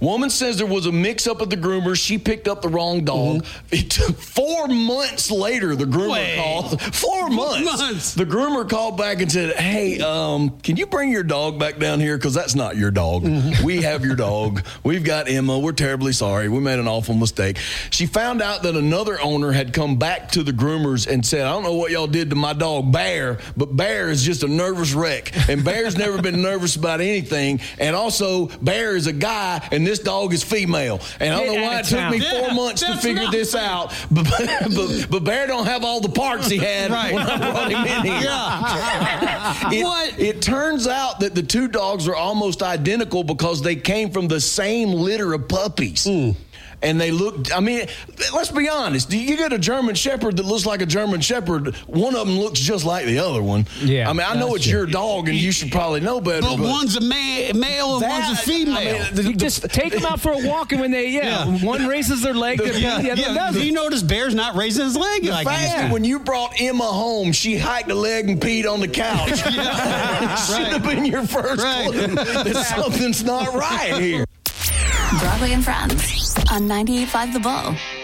Woman says there was a mix-up at the groomer. She picked up the wrong dog. Mm-hmm. It took 4 months later, the groomer called. 4 months. The groomer called back and said, hey, can you bring your dog back down here? Because that's not your dog. Mm-hmm. We have your dog. We've got Emma. We're terribly sorry. We made an awful mistake. She found out that another owner had come back to the groomers and said, I don't know what y'all did to my dog, Bear, but Bear is just a nervous wreck. And Bear's never been nervous about anything. And also, Bear is a guy, and this dog is female. And I don't know why it took me 4 months to figure this out. But Bear don't have all the parts he had when I brought him in here. It turns out that the 2 dogs are almost identical because they came from the same litter of puppies. And they look, I mean, let's be honest. You get a German Shepherd that looks like a German Shepherd, one of them looks just like the other one. Yeah, I mean, I know it's your dog, and you should probably know better. But one's a male and one's a female. I mean, you just take them out for a walk, and when they, one raises their leg, the other doesn't. You notice Bear's not raising his leg. The fact when you brought Emma home, she hiked a leg and peed on the couch. Should have been your first clue that something's not right here. Broadway and Friends on 98.5 The Bull.